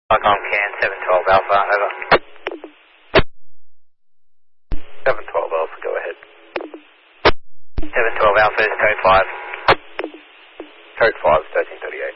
Icon can 712 Alpha, over. 712 Alpha, go ahead. 712 Alpha is code 5. Code 5 is 1338.